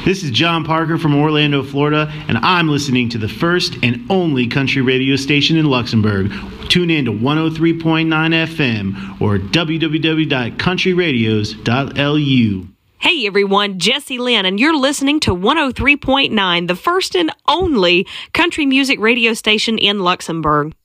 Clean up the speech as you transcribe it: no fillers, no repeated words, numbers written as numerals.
This is John Parker from Orlando, Florida, and I'm listening to the first and only country radio station in Luxembourg. Tune in to 103.9 FM or www.countryradios.lu. Hey everyone, Jesse Lynn, and you're listening to 103.9, the first and only country music radio station in Luxembourg.